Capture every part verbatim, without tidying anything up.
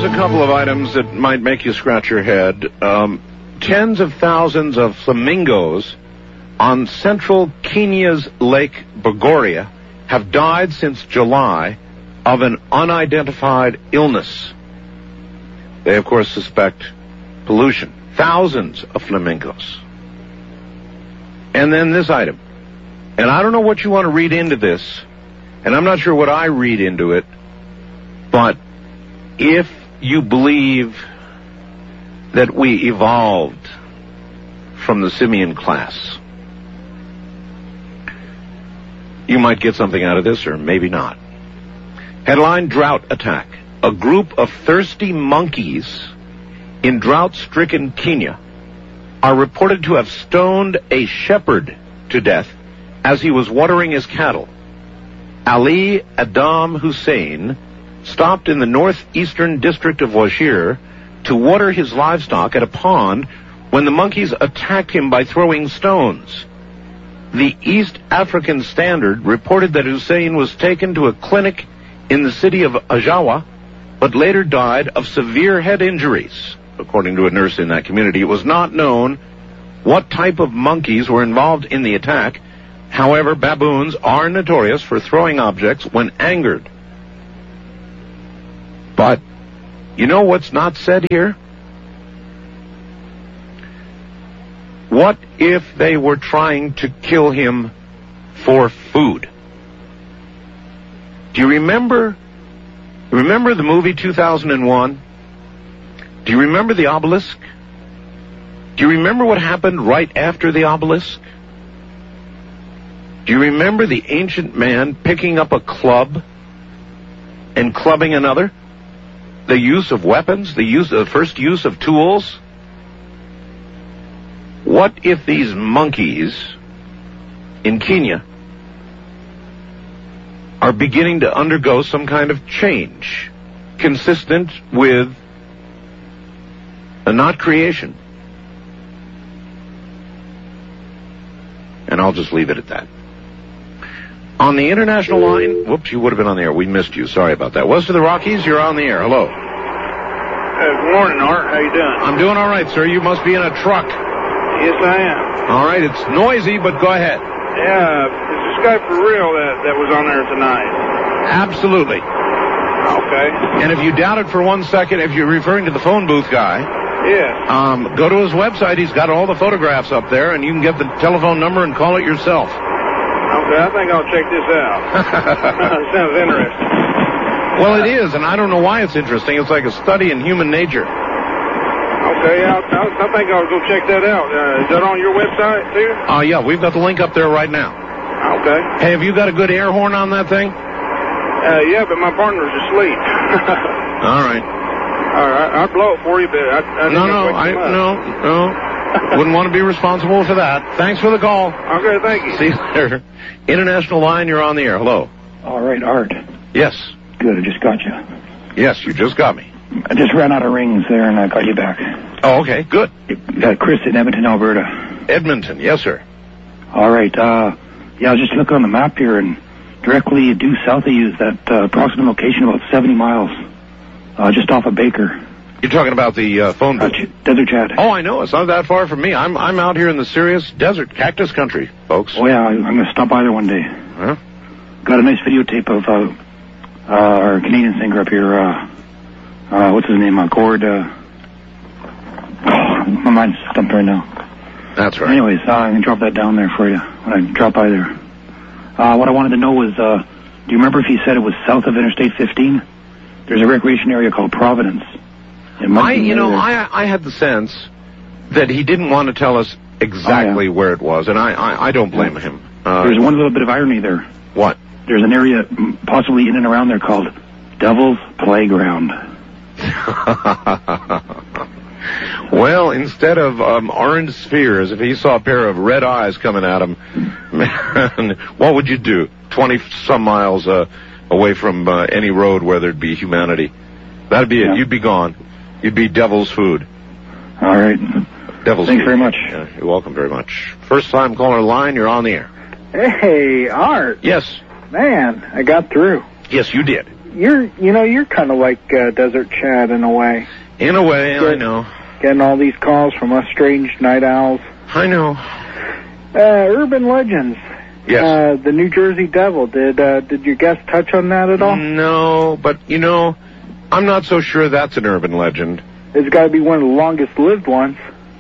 a couple of items that might make you scratch your head. Um, tens of thousands of flamingos on central Kenya's Lake Bogoria have died since July of an unidentified illness. They, of course, suspect pollution. Thousands of flamingos. And then this item. And I don't know what you want to read into this, and I'm not sure what I read into it, but if you believe that we evolved from the simian class, you might get something out of this, or maybe not. Headline, drought attack. A group of thirsty monkeys in drought-stricken Kenya are reported to have stoned a shepherd to death as he was watering his cattle. Ali Adam Hussein stopped in the northeastern district of Wajir to water his livestock at a pond when the monkeys attacked him by throwing stones. The East African Standard reported that Hussein was taken to a clinic in the city of Ajawa, but later died of severe head injuries. According to a nurse in that community, it was not known what type of monkeys were involved in the attack. However, baboons are notorious for throwing objects when angered. But you know what's not said here? What if they were trying to kill him for food? Do you remember, remember the movie two thousand one? Do you remember the obelisk? Do you remember what happened right after the obelisk? Do you remember the ancient man picking up a club and clubbing another? The use of weapons, the use, the first use of tools? What if these monkeys in Kenya are beginning to undergo some kind of change consistent with a not creation? And I'll just leave it at that. On the international line, whoops, you would have been on the air. We missed you. Sorry about that. West of the Rockies, you're on the air. Hello. Uh, good morning, Art. How you doing? I'm doing all right, sir. You must be in a truck. Yes, I am. All right, it's noisy, but go ahead. Yeah, is this guy for real that, that was on there tonight? Absolutely. Okay. And if you doubt it for one second, if you're referring to the phone booth guy, yes. Um, go to his website. He's got all the photographs up there, and you can get the telephone number and call it yourself. Okay, I think I'll check this out. Sounds interesting. Well, it is, and I don't know why it's interesting. It's like a study in human nature. Okay, I'll, I'll, I think I'll go check that out. Uh, is that on your website, too? Uh, yeah, we've got the link up there right now. Okay. Hey, have you got a good air horn on that thing? Uh, yeah, but my partner's asleep. All right. All right, I'll blow it for you, but I, I no, no, I, no, no. Wouldn't want to be responsible for that. Thanks for the call. Okay, thank you. See you later. International line, you're on the air. Hello. All right, Art. Yes. Good, I just got you. Yes, you just got me. I just ran out of rings there, and I got you back. Oh, okay, good. Uh, Chris in Edmonton, Alberta. Edmonton, yes, sir. All right, uh, yeah, I was just looking on the map here, and directly due south of you is that uh, approximate location, about seventy miles, uh, just off of Baker. You're talking about the uh, phone booth? Uh, Desert Chat. Oh, I know. It's not that far from me. I'm I'm out here in the serious desert, cactus country, folks. Oh, yeah, I'm going to stop by there one day. Huh? Got a nice videotape of uh, uh, our Canadian singer up here, uh, uh, what's his name, uh, Gord, uh, oh, my mind's stumped right now. That's right. Anyways, uh, I can drop that down there for you when I drop by there. Uh, what I wanted to know was, uh, do you remember if he said it was south of Interstate fifteen? There's a recreation area called Providence. It might I, be you know, there. I I had the sense that he didn't want to tell us exactly oh, yeah. where it was, and I, I, I don't blame yeah. him. Uh, There's one little bit of irony there. What? There's an area possibly in and around there called Devil's Playground. Well, instead of um, orange spheres, if he saw a pair of red eyes coming at him, man, what would you do? Twenty-some miles uh, away from uh, any road where there'd be humanity. That'd be yeah. it. You'd be gone. You'd be devil's food. All right. Devil's Thanks food. very much. Yeah, you're welcome very much. First time caller line, you're on the air. Hey, Art. Yes. Man, I got through. Yes, you did. you're, you know, you're kind of like uh, Desert Chad in a way. In a way, Get, I know. Getting all these calls from us strange night owls. I know. Uh, urban legends. Yes. Uh, the New Jersey Devil. Did uh, did your guest touch on that at all? No, but, you know, I'm not so sure that's an urban legend. It's got to be one of the longest lived ones.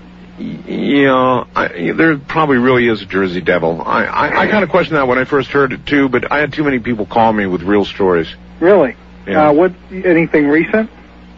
Yeah, I, there probably really is a Jersey Devil. I, I, I kind of questioned that when I first heard it, too, but I had too many people call me with real stories. Really? Yeah. Uh, what? Anything recent?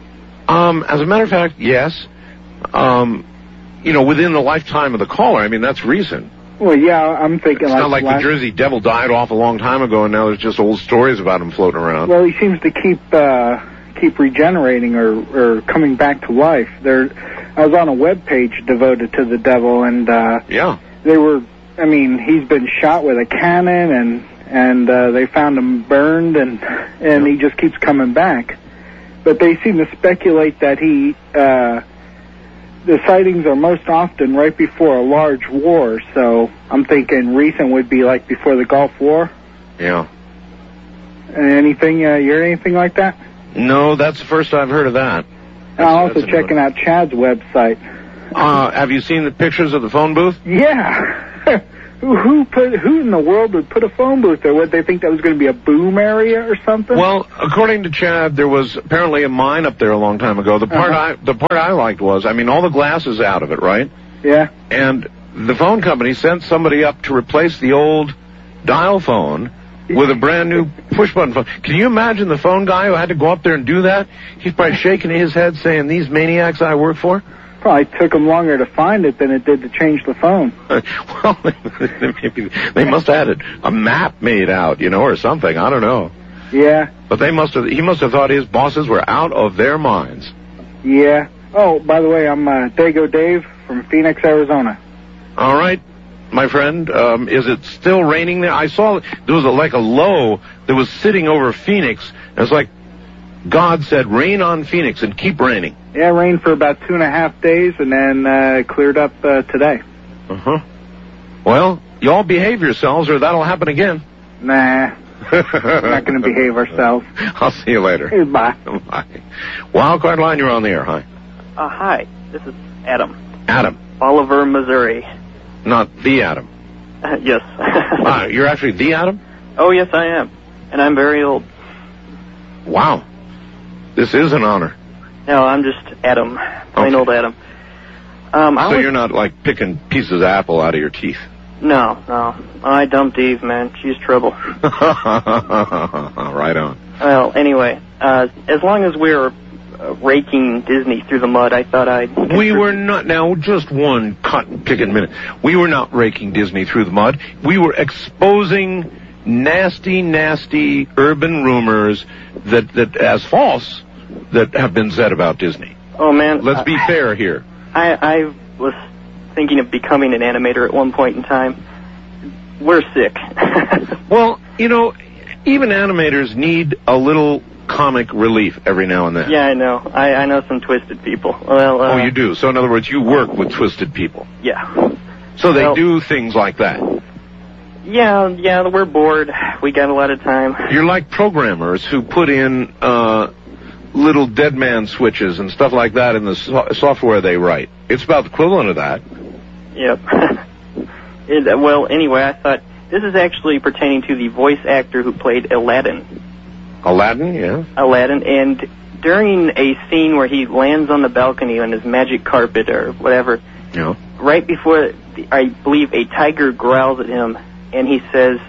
Um, as a matter of fact, yes. Um, you know, within the lifetime of the caller. I mean, that's recent. Well, yeah, I'm thinking it's like... not like last... the Jersey Devil died off a long time ago, and now there's just old stories about him floating around. Well, he seems to keep uh, keep regenerating or, or coming back to life. There, I was on a web page devoted to the devil, and uh, yeah, they were. I mean, he's been shot with a cannon, and and uh, they found him burned, and and yeah. he just keeps coming back. But they seem to speculate that he. Uh, The sightings are most often right before a large war, so I'm thinking recent would be like before the Gulf War. Yeah. Anything, uh, you heard anything like that? No, that's the first I've heard of that. I'm also checking out Chad's website. Uh, have you seen the pictures of the phone booth? Yeah. who, who put, who in the world would put a phone booth there? Would they think that was going to be a boom area or something? Well, according to Chad, there was apparently a mine up there a long time ago. The part uh-huh. I, the part I liked was, I mean, all the glass is out of it, right? Yeah. And the phone company sent somebody up to replace the old dial phone with a brand new push button phone. Can you imagine the phone guy who had to go up there and do that? He's probably shaking his head saying, "These maniacs I work for." Probably took them longer to find it than it did to change the phone. Uh, well, maybe they must have had a map made out, you know, or something. I don't know. Yeah. But they must have. He must have thought his bosses were out of their minds. Yeah. Oh, by the way, I'm uh, Dago Dave from Phoenix, Arizona. All right, my friend. Um, is it still raining there? I saw there was a, like a low that was sitting over Phoenix. It was like God said, "Rain on Phoenix and keep raining." Yeah, rained for about two and a half days, and then uh, cleared up uh, today. Uh-huh. Well, y'all behave yourselves, or that'll happen again. Nah, we're not going to behave ourselves. I'll see you later. Hey, bye. Bye. Wildcard Line, you're on the air. Hi. Uh, hi, this is Adam. Adam. Oliver, Missouri. Not the Adam. Uh, yes. Ah, you're actually the Adam? Oh, yes, I am. And I'm very old. Wow. This is an honor. No, I'm just Adam. Plain Okay. old Adam. Um, I so was... you're not, like, picking pieces of apple out of your teeth? No, no. I dumped Eve, man. She's trouble. Right on. Well, anyway, uh, as long as we're uh, raking Disney through the mud, I thought I'd... We were not... Now, just one cotton-picking minute. We were not raking Disney through the mud. We were exposing nasty, nasty urban rumors that, that as false, that have been said about Disney. Oh, man. Let's be uh, fair here. I, I was thinking of becoming an animator at one point in time. We're sick. Well, you know, even animators need a little comic relief every now and then. Yeah, I know. I, I know some twisted people. Well, uh, Oh, you do? So, in other words, you work with twisted people. Yeah. So they Well- do things like that. Yeah, yeah, we're bored. We got a lot of time. You're like programmers who put in uh, little dead man switches and stuff like that in the so- software they write. It's about the equivalent of that. Yep. it, uh, well, anyway, I thought this is actually pertaining to the voice actor who played Aladdin. Aladdin, yeah. Aladdin, and during a scene where he lands on the balcony on his magic carpet or whatever, Yeah. right before, the, I believe, a tiger growls at him, and he says,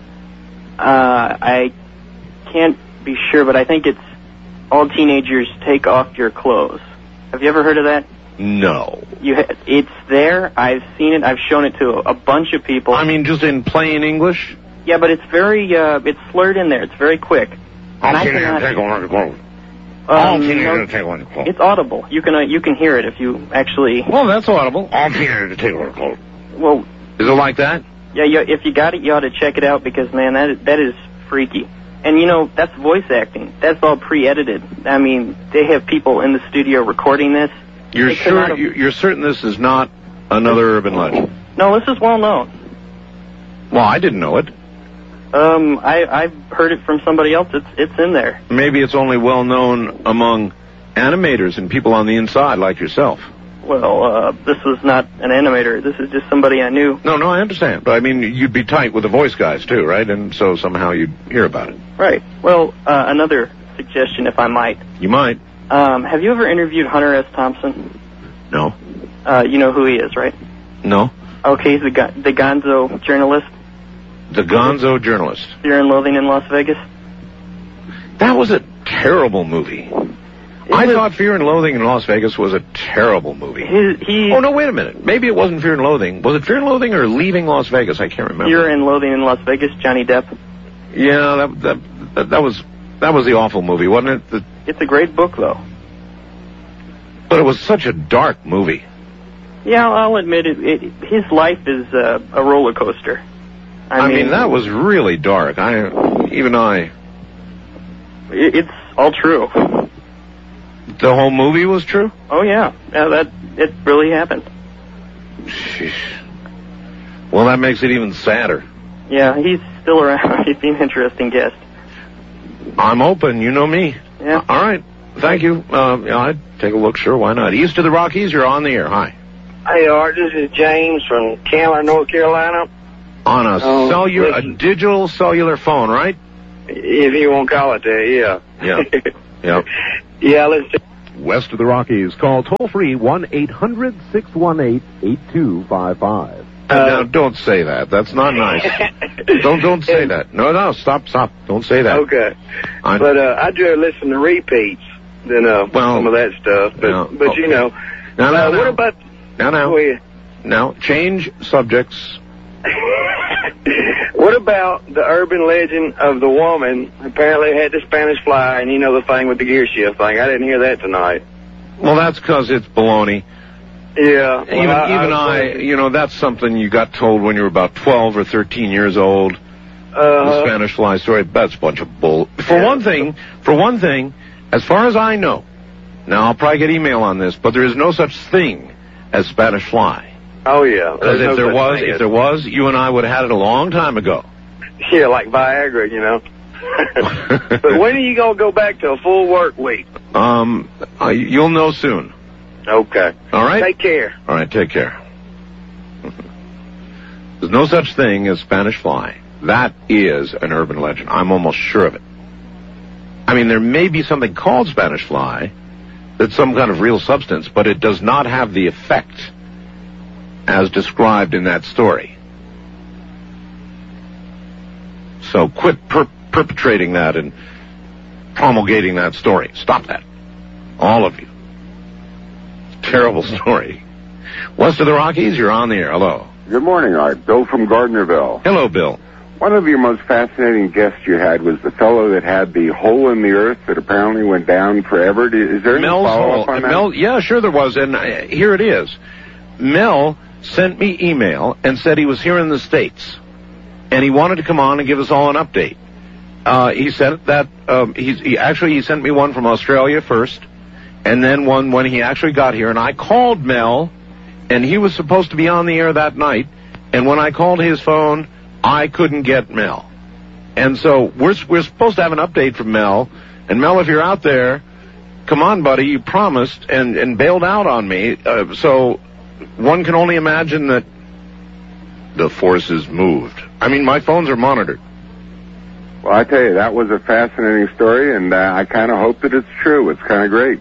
uh, I can't be sure, but I think it's all teenagers take off your clothes. Have you ever heard of that? No. You, ha- it's there. I've seen it. I've shown it to a, a bunch of people. I mean, just in plain English? Yeah, but it's very, uh, it's slurred in there. It's very quick. All And I teenagers cannot- take off your clothes. Um, All no, teenagers take off your clothes. it's audible. You can, uh, you can hear it if you actually. Well, that's audible. All teenagers take off your clothes. Well, Is it like that? yeah, you, if you got it, you ought to check it out because man, that is, that is freaky. And you know, that's voice acting. That's all pre-edited. I mean, they have people in the studio recording this. You're They sure? cannot have- you- You're certain this is not another urban legend? No, this is well known. Well, I didn't know it. Um, I, I've heard it from somebody else. It's it's in there. Maybe it's only well known among animators and people on the inside like yourself. Well, uh, this was not an animator. This is just somebody I knew. No, no, I understand. But I mean, you'd be tight with the voice guys too, right? And so somehow you'd hear about it. Right. Well, uh, another suggestion, if I might. You might. Um, have you ever interviewed Hunter S. Thompson? No. Uh, you know who he is, right? No. Okay, he's the, gu- the Gonzo journalist. The Gonzo journalist. Fear and Loathing in Las Vegas. That was a terrible movie. It I was, thought Fear and Loathing in Las Vegas was a terrible movie. His, he, oh, no, wait a minute. Maybe it wasn't Fear and Loathing. Was it Fear and Loathing or Leaving Las Vegas? I can't remember. Fear and Loathing in Las Vegas, Johnny Depp. Yeah, that that that, that was that was the awful movie, wasn't it? The, it's a great book, though. But it was such a dark movie. Yeah, I'll admit it. it his life is uh, a roller coaster. I, I mean, mean, that was really dark. I even I. It, it's all true. The whole movie was true? Oh yeah, yeah. That it really happened. Sheesh. Well, that makes it even sadder. Yeah, he's still around. He'd be an interesting guest. I'm open. You know me. Yeah. All right. Thank you. Uh, yeah, I'd take a look. Sure, why not? East of the Rockies, you're on the air. Hi. Hey, Art. This is James from Chandler, North Carolina. On a Oh, cellular, a listen. digital cellular phone, right? If you want to call it that, yeah. Yeah. Yep. Yeah, let's do West of the Rockies, call toll-free one eight hundred six one eight eight two five five. Uh, now, don't say that. That's not nice. don't don't say that. No, no, stop, stop. Don't say that. Okay. I, But uh, I'd rather listen to repeats than uh, Well, some of that stuff. But, no, but okay. you know. now, now, uh, now. What about... Now, now. Go ahead. Now, change subjects. What about the urban legend of the woman apparently had the Spanish fly, and you know the thing with the gear shift thing? I didn't hear that tonight. Well, that's because it's baloney. Yeah. Well, even I, even I, I, you know, that's something you got told when you were about twelve or thirteen years old. Uh, The Spanish fly story. That's a bunch of bull. For Yeah. one thing, for one thing, as far as I know, now I'll probably get email on this, but there is no such thing as Spanish fly. Oh, yeah. Because There's if no there such was, thing if as- there was, you and I would have had it a long time ago. Yeah, like Viagra, you know. But when are you going to go back to a full work week? Um, uh, you'll know soon. Okay. All right? Take care. All right, take care. There's no such thing as Spanish fly. That is an urban legend. I'm almost sure of it. I mean, there may be something called Spanish fly that's some kind of real substance, but it does not have the effect as described in that story. So quit per- perpetrating that and promulgating that story. Stop that. All of you. Terrible story. West of the Rockies, you're on the air. Hello. Good morning, Art. Bill from Gardnerville. Hello, Bill. One of your most fascinating guests you had was the fellow that had the hole in the earth that apparently went down forever. Is there any Mel's follow-up hole. on that? Mel, yeah, sure there was, and uh, here it is. Mel sent me email and said he was here in the States, and he wanted to come on and give us all an update. Uh, he said that um, he's, he actually he sent me one from Australia first, and then one when he actually got here, and I called Mel, and he was supposed to be on the air that night, and when I called his phone, I couldn't get Mel. And so we're we're supposed to have an update from Mel, and Mel, if you're out there, come on, buddy, you promised and, and bailed out on me, uh, so one can only imagine that the forces moved. I mean, my phones are monitored. Well, I tell you, that was a fascinating story, and uh, I kind of hope that it's true. It's kind of great.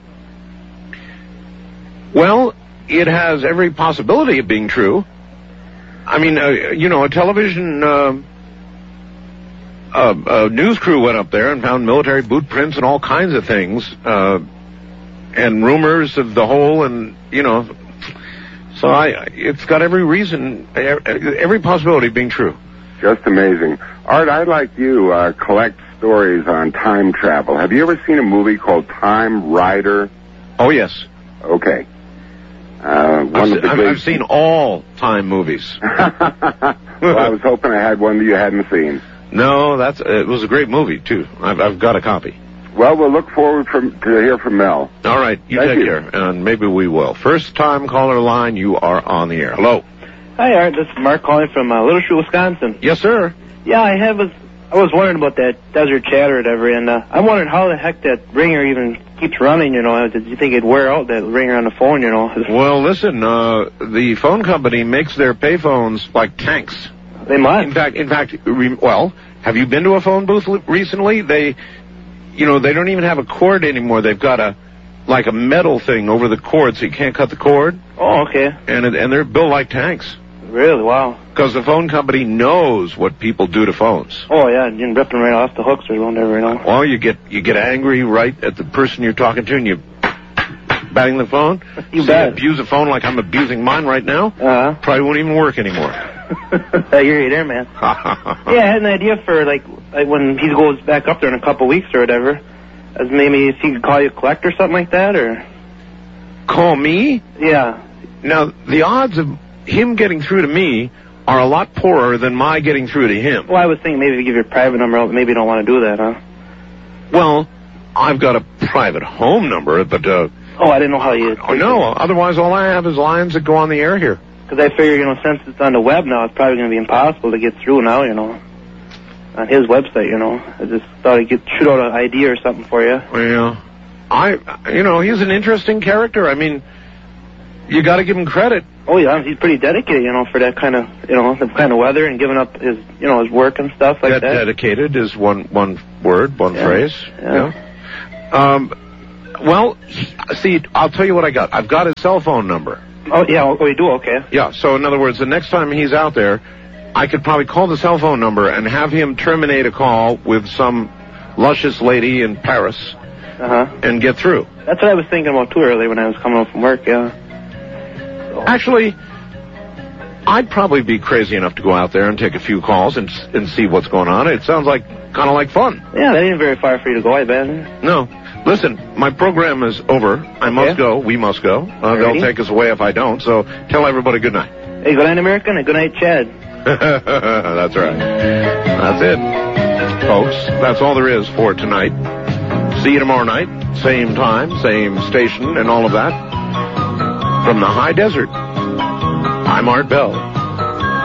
Well, it has every possibility of being true. I mean, uh, you know, a television uh, uh, uh, news crew went up there and found military boot prints and all kinds of things, uh, and rumors of the hole, and, you know, so I, it's got every reason, every possibility of being true. Just amazing. Art, I, like you, uh, collect stories on time travel. Have you ever seen a movie called Time Rider? Oh, yes. Okay. Uh, one I've, of the I've, great... I've seen all time movies. Well, I was hoping I had one that you hadn't seen. No, that's it was a great movie, too. I've, I've got a copy. Well, we'll look forward from, to hear from Mel. All right, you Thank take you. care, and maybe we will. First time caller line, you are on the air. Hello. Hi, Art. This is Mark calling from uh, Little Shoe, Wisconsin. Yes, sir. Yeah, I have a I was wondering about that Desert Chat or whatever, and uh, I'm wondering how the heck that ringer even keeps running, you know. Did you think it'd wear out, that ringer on the phone, you know? Well, listen, uh, the phone company makes their payphones like tanks. They must. In fact, in fact, re- well, have you been to a phone booth l- recently? They, you know, they don't even have a cord anymore. They've got a, like a metal thing over the cord so you can't cut the cord. Oh, okay. And it, and they're built like tanks. Really? Wow. Because the phone company knows what people do to phones. Oh, yeah, you can rip them right off the hooks or whatever, you know. Well, you get you get angry right at the person you're talking to, and you bang the phone. You so bet. You abuse a phone like I'm abusing mine right now. Uh-huh. Probably won't even work anymore. I hear you there, man. Yeah, I had an idea for, like, like when he goes back up there in a couple weeks or whatever, as maybe if he could call you collect or something like that, or... Call me? Yeah. Now, the odds of him getting through to me are a lot poorer than my getting through to him. Well, I was thinking maybe if you give your private number out, maybe you don't want to do that, huh? Well, I've got a private home number, but, uh... Oh, I didn't know how you... Oh, no, otherwise all I have is lines that go on the air here. Because I figure, you know, since it's on the web now, it's probably going to be impossible to get through now, you know. On his website, you know. I just thought I'd get, shoot out an idea or something for you. Well, I, you know, he's an interesting character. I mean, you got to give him credit. Oh, yeah, he's pretty dedicated, you know, for that kind of, you know, the kind of weather and giving up his, you know, his work and stuff like that. that. Dedicated is one one word, one yeah. phrase. Yeah. yeah. Um, well, see, I'll tell you what I got. I've got his cell phone number. Oh, yeah, oh, you do? Okay. Yeah, so in other words, the next time he's out there, I could probably call the cell phone number and have him terminate a call with some luscious lady in Paris uh-huh. and get through. That's what I was thinking about, too, earlier when I was coming home from work, yeah. So. Actually, I'd probably be crazy enough to go out there and take a few calls and and see what's going on. It sounds like kind of like fun. Yeah, that ain't very far for you to go, I bet. No. Listen, my program is over. I must okay. go. We must go. Uh, they'll take us away if I don't. So tell everybody good night. Hey, good night, America, and good night, Chad. That's right. That's it, folks. That's all there is for tonight. See you tomorrow night. Same time, same station, and all of that. From the high desert, I'm Art Bell.